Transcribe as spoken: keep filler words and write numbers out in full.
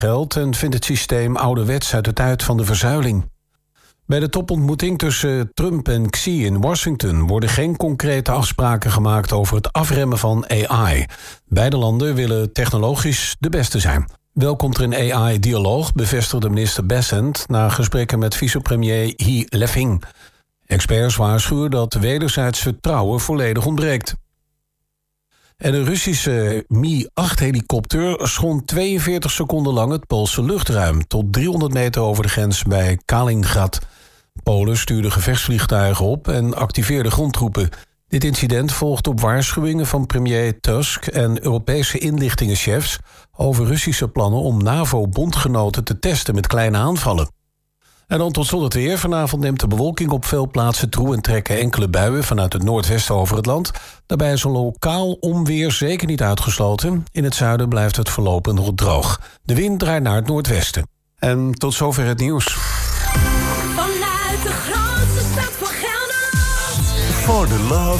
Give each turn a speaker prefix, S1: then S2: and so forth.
S1: geld en vindt het systeem ouderwets uit de tijd van de verzuiling. Bij de topontmoeting tussen Trump en Xi in Washington worden geen concrete afspraken gemaakt over het afremmen van A I. Beide landen willen technologisch de beste zijn. Wel komt er een A I-dialoog, bevestigde minister Bessent na gesprekken met vicepremier He Leffing. Experts waarschuwen dat wederzijds vertrouwen volledig ontbreekt. En de Russische Mi acht helikopter schond tweeënveertig seconden lang het Poolse luchtruim tot driehonderd meter over de grens bij Kaliningrad. Polen stuurde gevechtsvliegtuigen op en activeerde grondtroepen. Dit incident volgt op waarschuwingen van premier Tusk en Europese inlichtingenchefs over Russische plannen om NAVO-bondgenoten te testen met kleine aanvallen. En dan tot slot het weer. Vanavond neemt de bewolking op veel plaatsen toe en trekken enkele buien vanuit het noordwesten over het land. Daarbij is een lokaal onweer zeker niet uitgesloten. In het zuiden blijft het voorlopig nog droog. De wind draait naar het noordwesten. En tot zover het nieuws.
S2: Vanuit de grootste stad van Gelderland.
S3: For the love